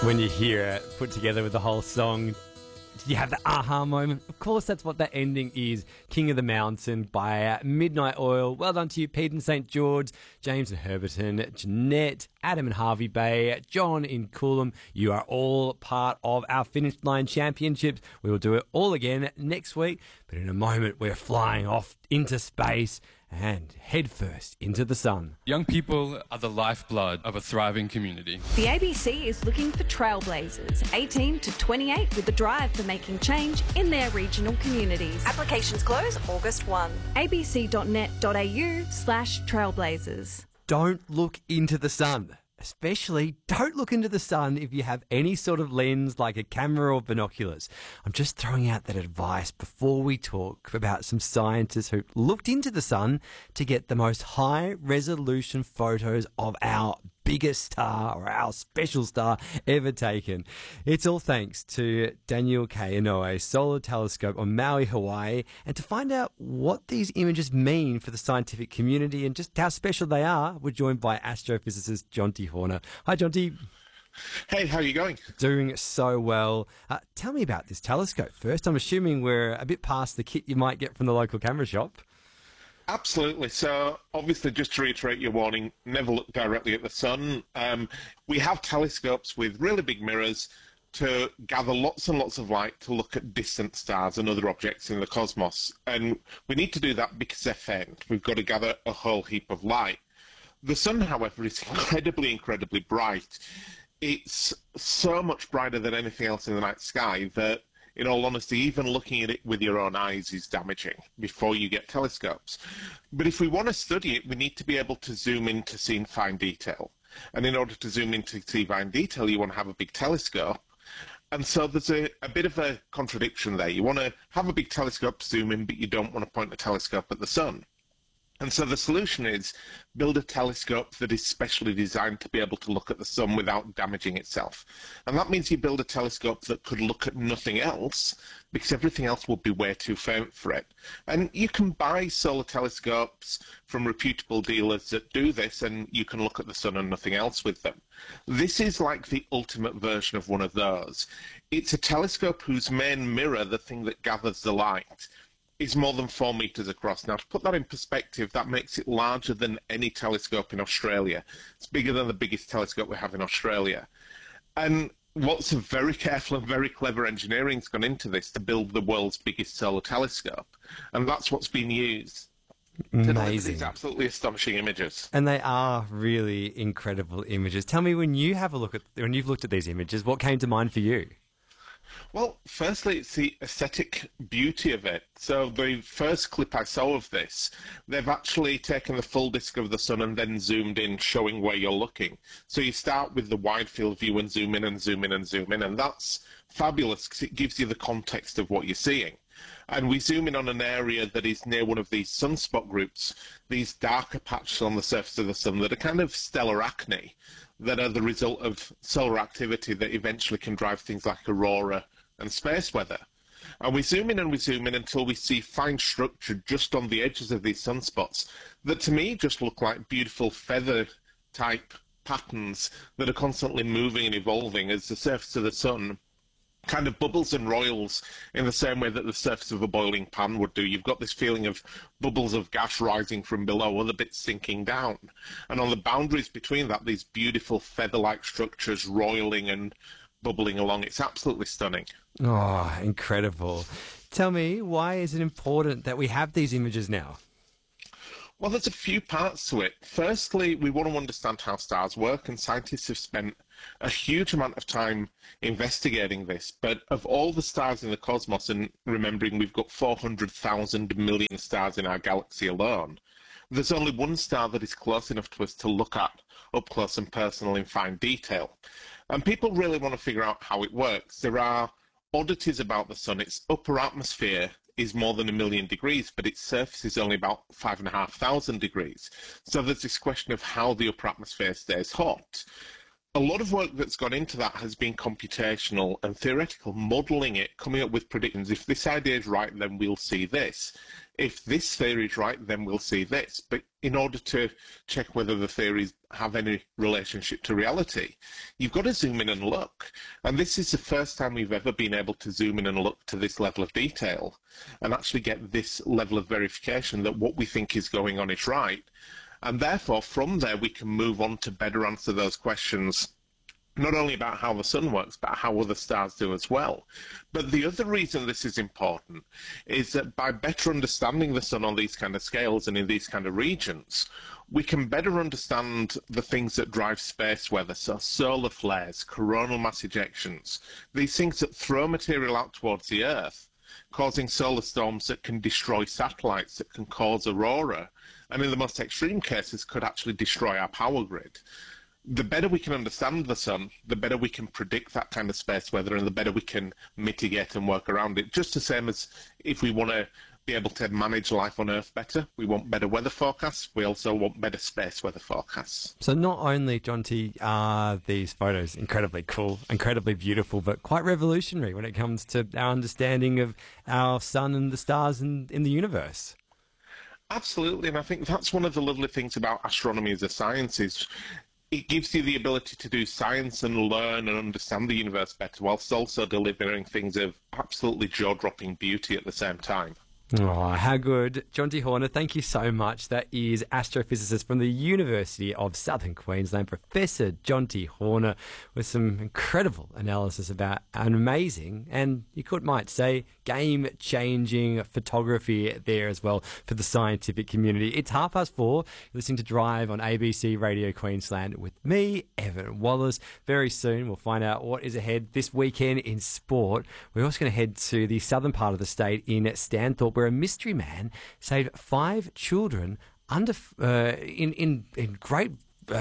When you hear it put together with the whole song, did you have the aha moment? Of course, that's what that ending is. King of the Mountain by Midnight Oil. Well done to you, Pete in St. George, James in Herberton, Jeanette, Adam in Harvey Bay, John in Coolum. You are all part of our Finish Line Championships. We will do it all again next week. But in a moment, we're flying off into space and head first into the sun. Young people are the lifeblood of a thriving community. The ABC is looking for trailblazers, 18 to 28, with a drive for making change in their regional communities. Applications close August 1. abc.net.au/trailblazers. Don't look into the sun. Especially, don't look into the sun if you have any sort of lens like a camera or binoculars. I'm just throwing out that advice before we talk about some scientists who looked into the sun to get the most high-resolution photos of our biggest star or our special star ever taken. It's all thanks to Daniel K. Inouye's Solar Telescope on Maui, Hawaii. And to find out what these images mean for the scientific community and just how special they are, we're joined by astrophysicist Jonty Horner. Hi, Jonty. Hey, how are you going? Doing so well. Tell me about this telescope first. I'm assuming we're a bit past the kit you might get from the local camera shop. Absolutely. So, obviously, just to reiterate your warning, never look directly at the sun. We have telescopes with really big mirrors to gather lots and lots of light to look at distant stars and other objects in the cosmos. And we need to do that because they're faint. We've got to gather a whole heap of light. The sun, however, is incredibly bright. It's so much brighter than anything else in the night sky that, in all honesty, even looking at it with your own eyes is damaging before you get telescopes. But if we want to study it, we need to be able to zoom in to see fine detail. And in order to zoom in to see fine detail, you want to have a big telescope. And so there's a bit of a contradiction there. You want to have a big telescope to zoom in, but you don't want to point the telescope at the sun. And so the solution is build a telescope that is specially designed to be able to look at the sun without damaging itself. And that means you build a telescope that could look at nothing else, because everything else would be way too faint for it. And you can buy solar telescopes from reputable dealers that do this, and you can look at the sun and nothing else with them. This is like the ultimate version of one of those. It's a telescope whose main mirror, the thing that gathers the light, is more than 4 meters across. Now, to put that in perspective, that makes it larger than any telescope in Australia. It's bigger than the biggest telescope we have in Australia. And what's a very careful and very clever engineering's gone into this to build the world's biggest solar telescope. And that's what's been used. Amazing. These absolutely astonishing images. And they are really incredible images. Tell me, when you've looked at these images, what came to mind for you? Well, firstly, it's the aesthetic beauty of it. So the first clip I saw of this, they've actually taken the full disk of the sun and then zoomed in, showing where you're looking. So you start with the wide field view and zoom in and zoom in and zoom in, and that's fabulous because it gives you the context of what you're seeing. And we zoom in on an area that is near one of these sunspot groups, these darker patches on the surface of the sun that are kind of stellar acne, that are the result of solar activity that eventually can drive things like aurora and space weather. And we zoom in and we zoom in until we see fine structure just on the edges of these sunspots that to me just look like beautiful feather-type patterns that are constantly moving and evolving as the surface of the sun kind of bubbles and roils in the same way that the surface of a boiling pan would do. You've got this feeling of bubbles of gas rising from below, other bits sinking down. And on the boundaries between that, these beautiful feather-like structures roiling and bubbling along. It's absolutely stunning. Oh, incredible. Tell me, why is it important that we have these images now? Well, there's a few parts to it. Firstly, we want to understand how stars work, and scientists have spent a huge amount of time investigating this. But of all the stars in the cosmos, and remembering we've got 400,000 million stars in our galaxy alone, there's only one star that is close enough to us to look at up close and personal in fine detail. And people really want to figure out how it works. There are oddities about the sun. Its upper atmosphere is more than 1 million degrees, but its surface is only about 5,500 degrees. So there's this question of how the upper atmosphere stays hot. A lot of work that's gone into that has been computational and theoretical, modelling it, coming up with predictions. If this idea is right, then we'll see this. If this theory is right, then we'll see this. But in order to check whether the theories have any relationship to reality, you've got to zoom in and look. And this is the first time we've ever been able to zoom in and look to this level of detail and actually get this level of verification that what we think is going on is right. And therefore, from there, we can move on to better answer those questions, not only about how the sun works, but how other stars do as well. But the other reason this is important is that by better understanding the sun on these kind of scales and in these kind of regions, we can better understand the things that drive space weather, so solar flares, coronal mass ejections, these things that throw material out towards the Earth, causing solar storms that can destroy satellites, that can cause aurora, and in the most extreme cases could actually destroy our power grid. The better we can understand the sun, the better we can predict that kind of space weather, and the better we can mitigate and work around it. Just the same as if we want to be able to manage life on Earth better, we want better weather forecasts, we also want better space weather forecasts. So not only, Jonty, are these photos incredibly cool, incredibly beautiful, but quite revolutionary when it comes to our understanding of our sun and the stars in the universe. Absolutely, and I think that's one of the lovely things about astronomy as a science is it gives you the ability to do science and learn and understand the universe better, whilst also delivering things of absolutely jaw-dropping beauty at the same time. Oh, how good. Jonty Horner, thank you so much. That is astrophysicist from the University of Southern Queensland, Professor Jonty Horner, with some incredible analysis about an amazing and, might say, game-changing photography there as well for the scientific community. It's 4:30. You're listening to Drive on ABC Radio Queensland with me, Evan Wallace. Very soon we'll find out what is ahead this weekend in sport. We're also going to head to the southern part of the state in Stanthorpe, where a mystery man saved 5 children in great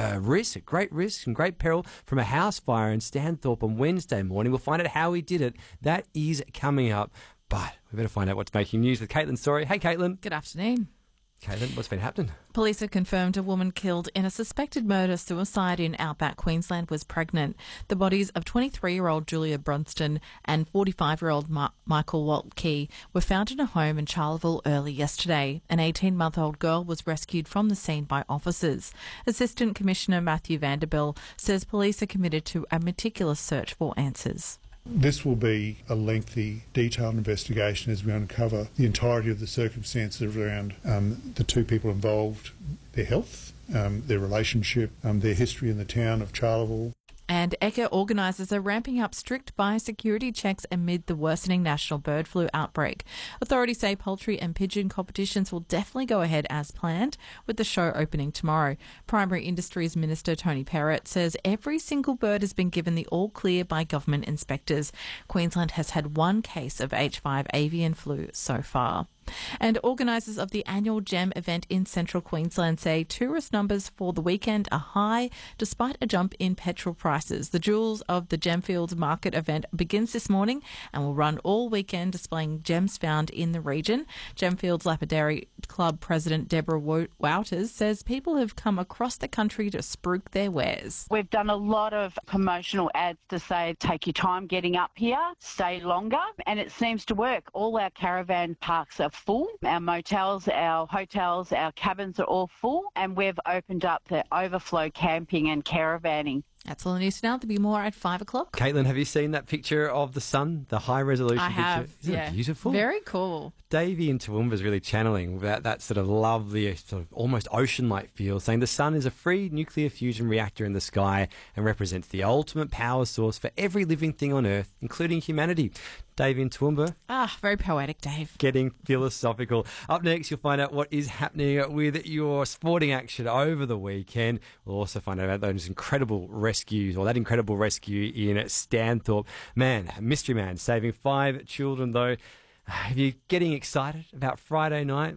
risk and great peril from a house fire in Stanthorpe on Wednesday morning. We'll find out how he did it. That is coming up. But we better find out what's making news with Caitlin Story. Hey, Caitlin. Good afternoon. Caitlin, what's been happening? Police have confirmed a woman killed in a suspected murder-suicide in outback Queensland was pregnant. The bodies of 23-year-old Julia Brunston and 45-year-old Michael Waltkey were found in a home in Charleville early yesterday. An 18-month-old girl was rescued from the scene by officers. Assistant Commissioner Matthew Vanderbilt says police are committed to a meticulous search for answers. This will be a lengthy, detailed investigation as we uncover the entirety of the circumstances around the 2 people involved, their health, their relationship, their history in the town of Charleville. And Ekka organisers are ramping up strict biosecurity checks amid the worsening national bird flu outbreak. Authorities say poultry and pigeon competitions will definitely go ahead as planned, with the show opening tomorrow. Primary Industries Minister Tony Perrott says every single bird has been given the all-clear by government inspectors. Queensland has had 1 case of H5 avian flu so far. And organisers of the annual GEM event in central Queensland say tourist numbers for the weekend are high despite a jump in petrol prices. The Jewels of the Gemfields Market event begins this morning and will run all weekend, displaying gems found in the region. Gemfields Lapidary Club President Deborah Wouters says people have come across the country to spruik their wares. We've done a lot of promotional ads to say take your time getting up here, stay longer, and it seems to work. All our caravan parks are full. Our motels, our hotels, our cabins are all full, and we've opened up the overflow camping and caravanning. That's all the news for now. There'll be more at 5 o'clock. Caitlin, have you seen that picture of the sun, the high-resolution picture? I have, Isn't it beautiful? Very cool. Davey in Toowoomba is really channeling that sort of lovely, sort of almost ocean-like feel, saying the sun is a free nuclear fusion reactor in the sky and represents the ultimate power source for every living thing on Earth, including humanity. Dave in Toowoomba. Very poetic, Dave. Getting philosophical. Up next, you'll find out what is happening with your sporting action over the weekend. We'll also find out about those incredible rescues, or that incredible rescue in Stanthorpe. Man, mystery man saving 5 children, though. Are you getting excited about Friday night?